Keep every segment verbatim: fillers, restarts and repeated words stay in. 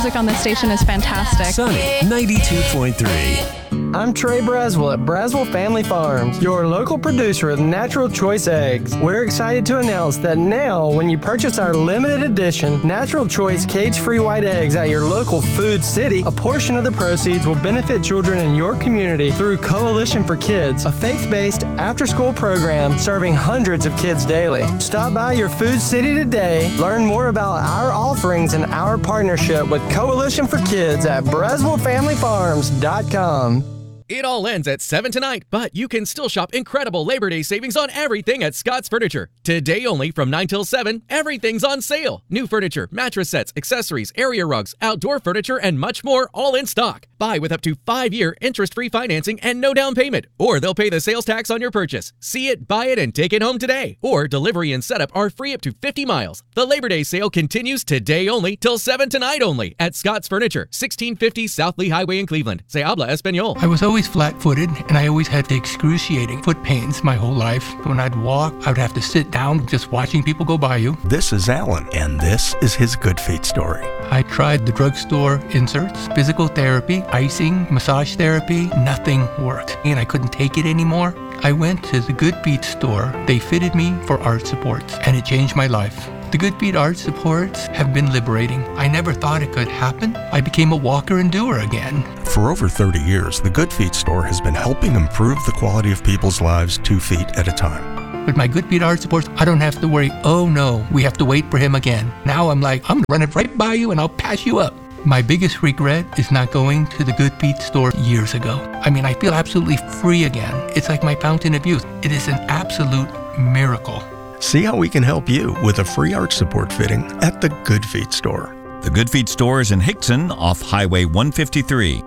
music on this station is fantastic. Sunny ninety-two point three. I'm Trey Braswell at Braswell Family Farms, your local producer of Natural Choice Eggs. We're excited to announce that now, when you purchase our limited edition Natural Choice cage-free white eggs at your local Food City, a portion of the proceeds will benefit children in your community through Coalition for Kids, a faith-based after-school program serving hundreds of kids daily. Stop by your Food City today, learn more about our offerings and our partnership with Coalition for Kids at Braswell Family Farms dot com. It all ends at seven tonight, but you can still shop incredible Labor Day savings on everything at Scott's Furniture. Today only from nine till seven, everything's on sale. New furniture, mattress sets, accessories, area rugs, outdoor furniture, and much more, all in stock. Buy with up to five-year interest-free financing and no down payment, or they'll pay the sales tax on your purchase. See it, buy it, and take it home today. Or delivery and setup are free up to fifty miles. The Labor Day sale continues today only till seven tonight only at Scott's Furniture, sixteen fifty South Lee Highway in Cleveland. Se habla español. I was always flat-footed, and I always had the excruciating foot pains my whole life. When I'd walk, I would have to sit down just watching people go by you. This is Alan, and this is his Good Feet story. I tried the drugstore inserts, physical therapy, icing, massage therapy. Nothing worked, and I couldn't take it anymore. I went to the Good Feet store. They fitted me for arch supports, and it changed my life. The Good Feet arch supports have been liberating. I never thought it could happen. I became a walker and doer again. For over thirty years, the Good Feet store has been helping improve the quality of people's lives two feet at a time. With my Good Feet arch supports, I don't have to worry, oh no, we have to wait for him again. Now I'm like, I'm running right by you and I'll pass you up. My biggest regret is not going to the Good Feet store years ago. I mean, I feel absolutely free again. It's like my fountain of youth. It is an absolute miracle. See how we can help you with a free arch support fitting at the Good Feet store. The Good Feet store is in Hickson off Highway one fifty-three.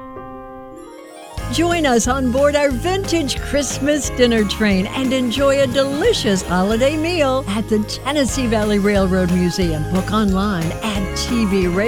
Join us on board our vintage Christmas dinner train and enjoy a delicious holiday meal at the Tennessee Valley Railroad Museum. Book online at T V Radio.